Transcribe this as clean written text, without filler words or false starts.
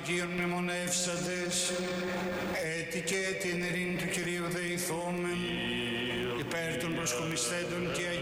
Αγίων μνημονεύσαντες, έτη και την ειρήνη του Κυρίου δεηθόμεν, υπέρ των προσκομισθέντων και